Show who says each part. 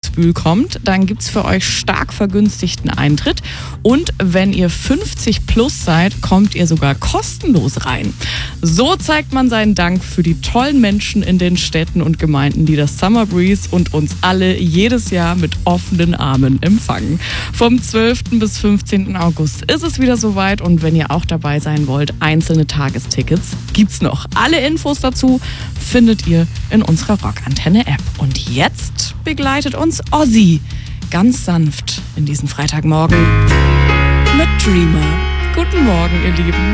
Speaker 1: Kitzbühel kommt, dann gibt's für euch stark vergünstigten Eintritt. Und wenn ihr 50 plus seid, kommt ihr sogar kostenlos rein. So zeigt man seinen Dank für die tollen Menschen in den Städten und Gemeinden, die das Summer Breeze und uns alle jedes Jahr mit offenen Armen empfangen. Vom 12. bis 15. August ist es wieder soweit und wenn ihr auch dabei sein wollt, einzelne Tagestickets gibt's noch. Alle Infos dazu findet ihr in unserer Rockantenne-App. Und jetzt begleitet uns Ozzy ganz sanft in diesen Freitagmorgen mit Dreamer. Guten Morgen, ihr Lieben.